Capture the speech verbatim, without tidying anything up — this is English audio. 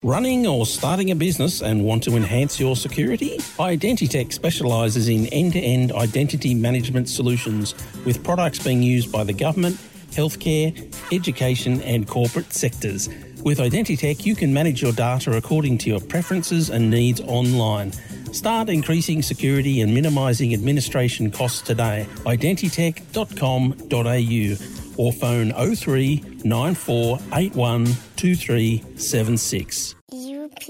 Running or starting a business and want to enhance your security? Identitech specialises in end-to-end identity management solutions with products being used by the government, healthcare, education and corporate sectors. With Identitech, you can manage your data according to your preferences and needs online. Start increasing security and minimising administration costs today. identitech dot com dot a u or phone oh three nine four eight one two three seven six. U P